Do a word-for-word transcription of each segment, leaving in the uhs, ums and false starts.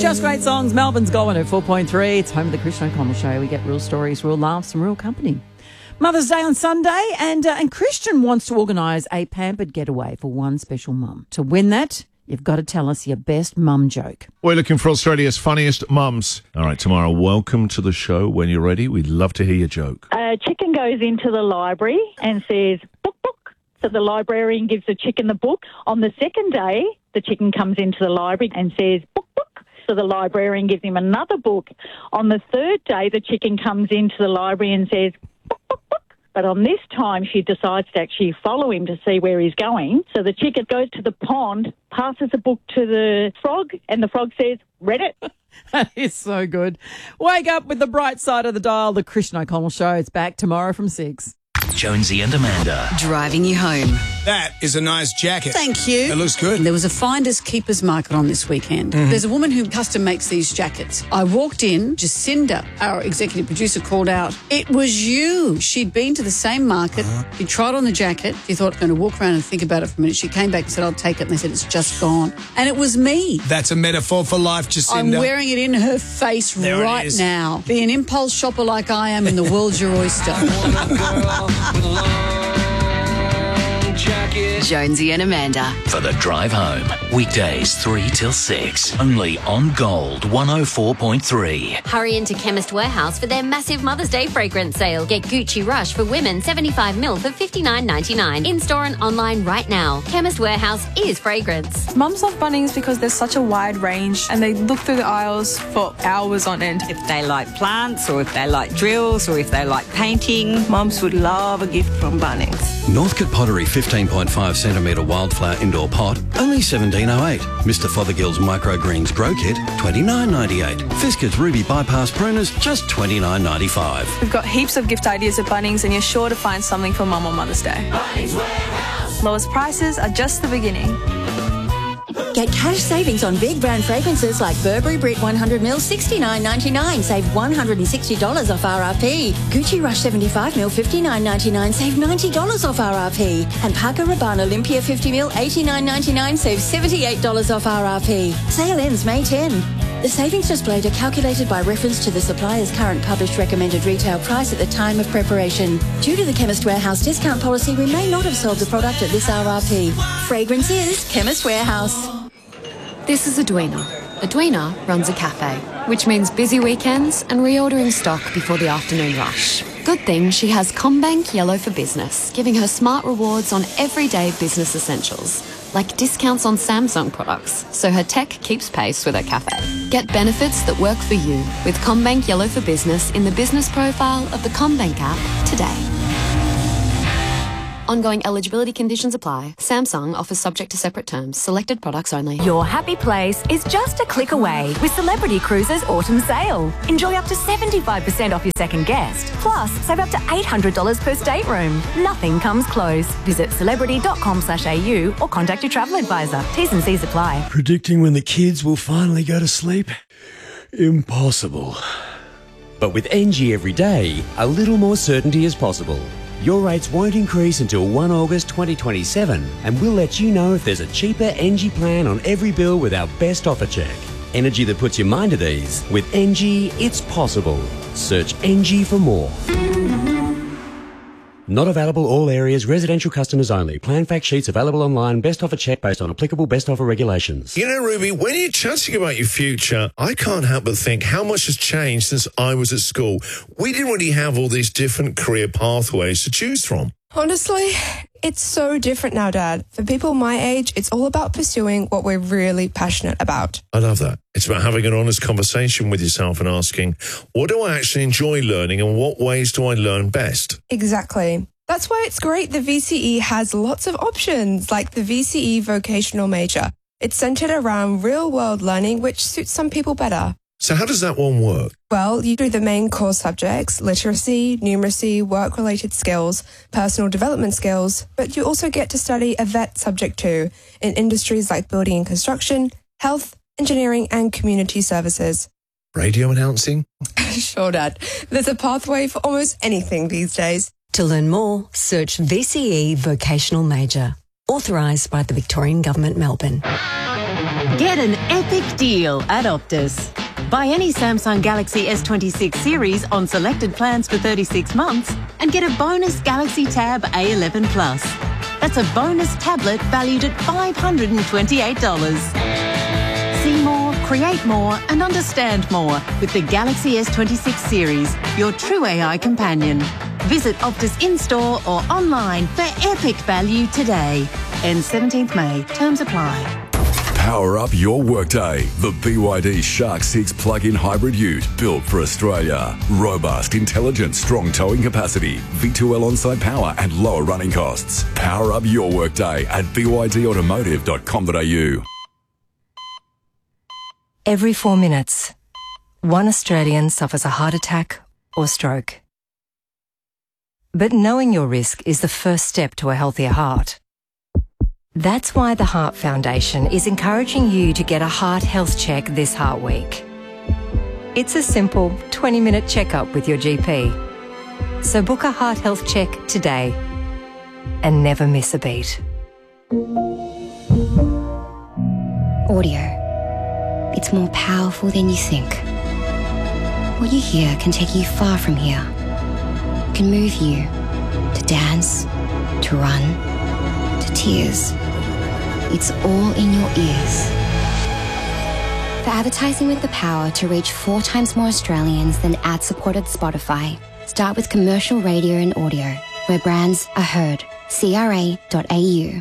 Just Great Songs. Melbourne's going at four point three. It's home of the Christian O'Connell Show. We get real stories, real laughs and real company. Mother's Day on Sunday, and, uh, and Christian wants to organise a pampered getaway for one special mum. To win that, you've got to tell us your best mum joke. We're looking for Australia's funniest mums. All right, Tamara, welcome to the show. When you're ready, we'd love to hear your joke. A chicken goes into the library and says, book, book. So the librarian gives the chicken the book. On the second day, the chicken comes into the library and says, book, book. So the librarian gives him another book. On the third day, the chicken comes into the library and says, book, book, book. But on this time, she decides to actually follow him to see where he's going. So the chicken goes to the pond, passes a book to the frog, and the frog says, read it. That is so good. Wake up with the bright side of the dial. The Christian O'Connell Show is back tomorrow from six. Jonesy and Amanda. Driving you home. That is a nice jacket. Thank you. It looks good. There was a finders keepers market on this weekend. Mm-hmm. There's a woman who custom makes these jackets. I walked in, Jacinda, our executive producer, called out, it was you. She'd been to the same market. Uh-huh. She tried on the jacket. She thought, I'm going to walk around and think about it for a minute. She came back and said, I'll take it. And they said, it's just gone. And it was me. That's a metaphor for life, Jacinda. I'm wearing it in her face there right now. Be an impulse shopper like I am and the world's your oyster. Jonesy and Amanda. For the drive home. Weekdays three till six. Only on Gold one oh four point three. Hurry into Chemist Warehouse for their massive Mother's Day fragrance sale. Get Gucci Rush for women seventy-five mil for fifty-nine ninety-nine. In-store and online right now. Chemist Warehouse is fragrance. Mums love Bunnings because there's such a wide range and they look through the aisles for hours on end. If they like plants or if they like drills or if they like painting, mums would love a gift from Bunnings. Northcote Pottery fifteen point five centimetre wildflower indoor pot, only seventeen oh eight. Mister Fothergill's Microgreens Grow Kit, twenty-nine ninety-eight. Fiskars Ruby Bypass Pruners, just twenty-nine ninety-five. We've got heaps of gift ideas at Bunnings and you're sure to find something for Mum on Mother's Day. Bunnings Warehouse. Lowest prices are just the beginning. Get cash savings on big brand fragrances like Burberry Brit one hundred mil, sixty-nine ninety-nine. Save one hundred sixty dollars off R R P. Gucci Rush seventy-five mil, fifty-nine ninety-nine. Save ninety dollars off R R P. And Parker Rabanne Olympia fifty mil, eighty-nine ninety-nine. Save seventy-eight dollars off R R P. Sale ends May tenth. The savings displayed are calculated by reference to the supplier's current published recommended retail price at the time of preparation. Due to the Chemist Warehouse discount policy, we may not have sold the product at this R R P. Fragrance is Chemist Warehouse. This is Edwina. Edwina runs a cafe, which means busy weekends and reordering stock before the afternoon rush. Good thing she has CommBank Yellow for Business, giving her smart rewards on everyday business essentials, like discounts on Samsung products, so her tech keeps pace with her cafe. Get benefits that work for you with CommBank Yellow for Business in the business profile of the CommBank app today. Ongoing eligibility conditions apply. Samsung offers subject to separate terms. Selected products only. Your happy place is just a click away with Celebrity Cruises Autumn Sale. Enjoy up to seventy-five percent off your second guest. Plus, save up to eight hundred dollars per stateroom. Nothing comes close. Visit celebrity dot com slash a u or contact your travel advisor. T's and C's apply. Predicting when the kids will finally go to sleep? Impossible. But with N G every day, a little more certainty is possible. Your rates won't increase until the first of August twenty twenty-seven, and we'll let you know if there's a cheaper N G plan on every bill with our best offer check. Energy that puts your mind at ease. With N G, it's possible. Search N G for more. Not available all areas, residential customers only. Plan fact sheets available online. Best offer check based on applicable best offer regulations. You know, Ruby, when you're chatting about your future, I can't help but think how much has changed since I was at school. We didn't really have all these different career pathways to choose from. Honestly, it's so different now, Dad. For people my age, it's all about pursuing what we're really passionate about. I love that. It's about having an honest conversation with yourself and asking, what do I actually enjoy learning and what ways do I learn best? Exactly. That's why it's great the V C E has lots of options, like the V C E Vocational Major. It's centered around real-world learning, which suits some people better. So how does that one work? Well, you do the main core subjects, literacy, numeracy, work-related skills, personal development skills, but you also get to study a vet subject too, in industries like building and construction, health, engineering, and community services. Radio announcing? Sure, Dad. There's a pathway for almost anything these days. To learn more, search V C E Vocational Major. Authorised by the Victorian Government, Melbourne. Get an epic deal at Optus. Buy any Samsung Galaxy S twenty-six series on selected plans for thirty-six months and get a bonus Galaxy Tab A eleven Plus. That's a bonus tablet valued at five hundred twenty-eight dollars. See more, create more and understand more with the Galaxy S twenty-six series, your true A I companion. Visit Optus in-store or online for epic value today. Ends seventeenth May. Terms apply. Power up your workday. The B Y D Shark six plug-in hybrid ute built for Australia. Robust, intelligent, strong towing capacity, V two L on-site power and lower running costs. Power up your workday at b y d automotive dot com dot a u. Every four minutes, one Australian suffers a heart attack or stroke. But knowing your risk is the first step to a healthier heart. That's why the Heart Foundation is encouraging you to get a heart health check this Heart Week. It's a simple twenty-minute checkup with your G P. So book a heart health check today and never miss a beat. Audio. It's more powerful than you think. What you hear can take you far from here. It can move you to dance, to run, to tears. It's all in your ears. For advertising with the power to reach four times more Australians than ad-supported Spotify, start with commercial radio and audio, where brands are heard. c r a dot a u.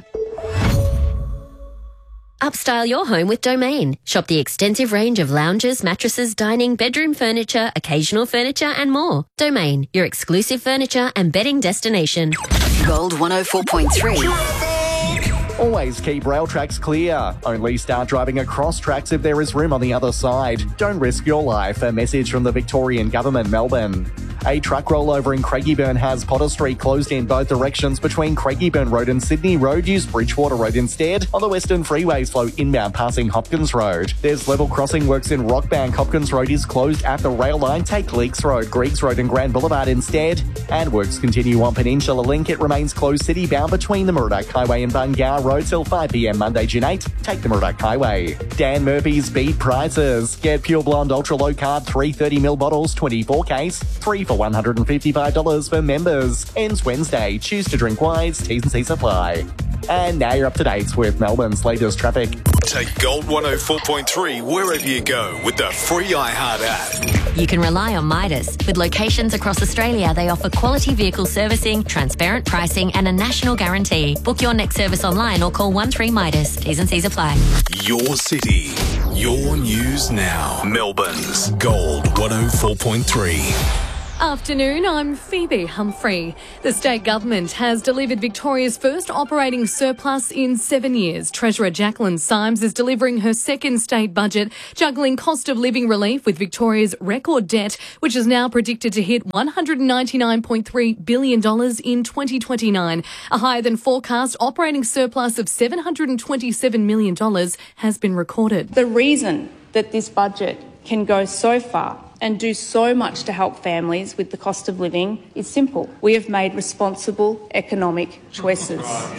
Upstyle your home with Domain. Shop the extensive range of lounges, mattresses, dining, bedroom furniture, occasional furniture and more. Domain, your exclusive furniture and bedding destination. Gold one oh four point three. Always keep rail tracks clear. Only start driving across tracks if there is room on the other side. Don't risk your life. A message from the Victorian Government, Melbourne. A truck rollover in Craigieburn has Potter Street closed in both directions between Craigieburn Road and Sydney Road. Use Bridgewater Road instead. On the Western Freeways flow inbound passing Hopkins Road. There's level crossing works in Rockbank. Hopkins Road is closed at the rail line. Take Leaks Road, Greeks Road and Grand Boulevard instead. And works continue on Peninsula Link. It remains closed city bound between the Murdoch Highway and Bungar Road till five p m Monday, June eighth. Take the Murdoch Highway. Dan Murphy's beat prices. Get Pure Blonde Ultra Low Carb three thirty milliliter bottles, twenty-four case, three for one hundred fifty-five dollars for members. Ends Wednesday. Choose to drink wise. T's and C's apply. And now you're up to date with Melbourne's latest traffic. Take Gold one oh four point three wherever you go with the free iHeart app. You can rely on Midas. With locations across Australia, they offer quality vehicle servicing, transparent pricing and a national guarantee. Book your next service online or call one three Midas. T's and C's apply. Your city, your news now. Melbourne's Gold one oh four point three. Afternoon, I'm Phoebe Humphrey. The state government has delivered Victoria's first operating surplus in seven years. Treasurer Jacqueline Symes is delivering her second state budget, juggling cost of living relief with Victoria's record debt, which is now predicted to hit one hundred ninety-nine point three billion dollars in twenty twenty-nine. A higher than forecast operating surplus of seven hundred twenty-seven million dollars has been recorded. The reason that this budget can go so far and do so much to help families with the cost of living is simple. We have made responsible economic choices.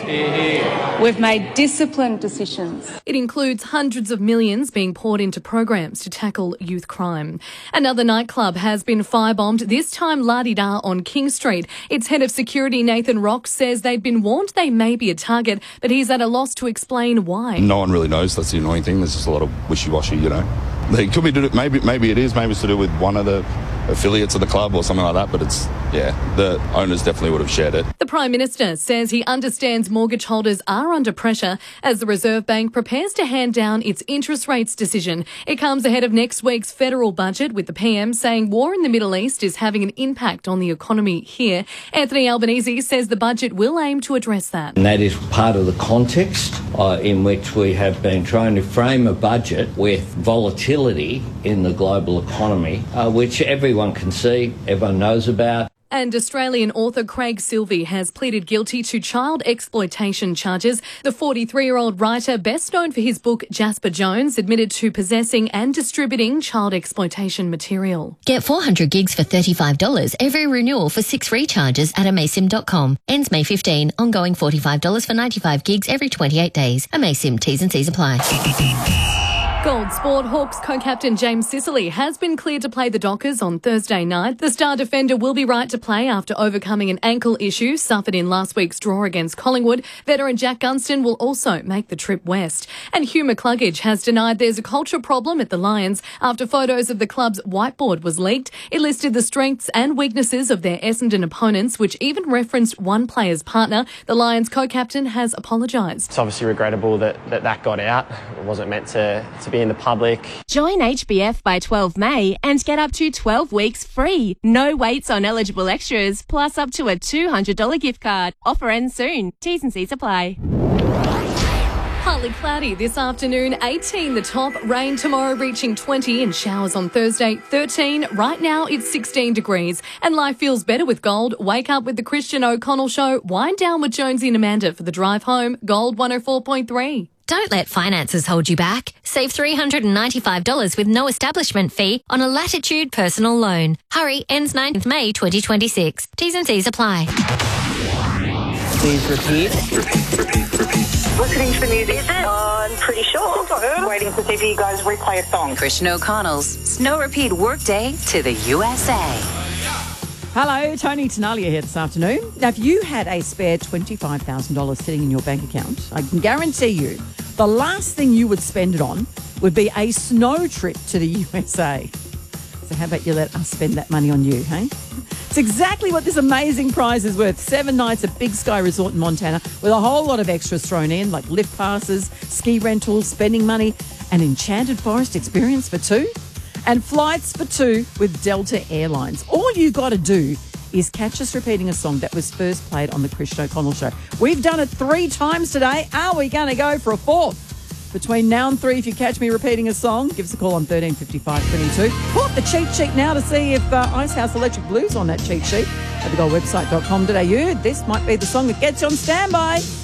We've made disciplined decisions. It includes hundreds of millions being poured into programs to tackle youth crime. Another nightclub has been firebombed, this time La-di-da on King Street. Its head of security, Nathan Rock, says they'd been warned they may be a target, but he's at a loss to explain why. No one really knows. That's the annoying thing. There's just a lot of wishy-washy, you know. It could be, maybe maybe it is, maybe it's to do with one of the affiliates of the club or something like that, but it's, yeah, the owners definitely would have shared it. The Prime Minister says he understands mortgage holders are under pressure as the Reserve Bank prepares to hand down its interest rates decision. It comes ahead of next week's federal budget, with the P M saying war in the Middle East is having an impact on the economy here. Anthony Albanese says the budget will aim to address that. And that is part of the context uh, in which we have been trying to frame a budget with volatility in the global economy, uh, which everyone can see, everyone knows about. And Australian author Craig Silvey has pleaded guilty to child exploitation charges. The forty-three-year-old writer, best known for his book Jasper Jones, admitted to possessing and distributing child exploitation material. Get four hundred gigs for thirty-five dollars every renewal for six recharges at amaysim dot com. Ends May fifteenth. Ongoing forty-five dollars for ninety-five gigs every twenty-eight days. Amaysim, T's and C's apply. Gold Sport Hawks co-captain James Sicily has been cleared to play the Dockers on Thursday night. The star defender will be right to play after overcoming an ankle issue suffered in last week's draw against Collingwood. Veteran Jack Gunston will also make the trip west. And Hugh McCluggage has denied there's a culture problem at the Lions after photos of the club's whiteboard was leaked. It listed the strengths and weaknesses of their Essendon opponents, which even referenced one player's partner. The Lions co-captain has apologised. It's obviously regrettable that that, that got out. It wasn't meant to, to be in the public. Join H B F by twelve May and get up to twelve weeks free. No waits on eligible extras, plus up to a two hundred dollars gift card. Offer ends soon. T's and C's apply. Partly cloudy this afternoon, eighteen the top. Rain tomorrow reaching twenty and showers on Thursday, thirteen. Right now it's sixteen degrees. And life feels better with Gold. Wake up with the Christian O'Connell Show. Wind down with Jonesy and Amanda for the drive home. Gold one oh four point three. Don't let finances hold you back. Save three hundred ninety-five dollars with no establishment fee on a Latitude personal loan. Hurry, ends ninth May twenty twenty-six. T's and C's apply. Please repeat. Repeat, repeat, repeat. Listening to the music. Is it? Uh, I'm pretty sure. I'm waiting to see if you guys replay a song. Christian O'Connell's Snow Repeat Workday to the U S A. Hello, Tony Tenalia here this afternoon. Now, if you had a spare twenty-five thousand dollars sitting in your bank account, I can guarantee you the last thing you would spend it on would be a snow trip to the U S A. So how about you let us spend that money on you, hey? It's exactly what this amazing prize is worth. Seven nights at Big Sky Resort in Montana with a whole lot of extras thrown in, like lift passes, ski rentals, spending money, an enchanted forest experience for two, and flights for two with Delta Airlines. All you got to do is catch us repeating a song that was first played on the Christian O'Connell Show. We've done it three times today. Are we going to go for a fourth? Between now and three, if you catch me repeating a song, give us a call on thirteen fifty-five twenty-two. Pull up the cheat sheet now to see if uh, Icehouse Electric Blue's on that cheat sheet at the gold website dot com dot a u. This might be the song that gets you on standby.